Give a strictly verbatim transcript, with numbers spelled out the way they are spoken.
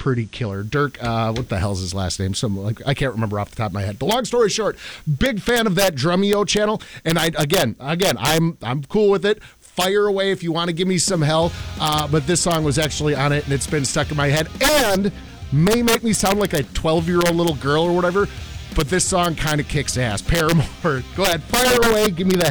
pretty killer. Dirk, uh, what the hell's his last name? Some like I can't remember off the top of my head. But long story short, big fan of that Drumeo channel. And I again, again, I'm I'm cool with it. Fire away if you want to give me some hell. Uh, but this song was actually on it, and it's been stuck in my head. And may make me sound like a twelve-year-old little girl or whatever, but this song kind of kicks ass. Paramore. Go ahead, fire away. Give me the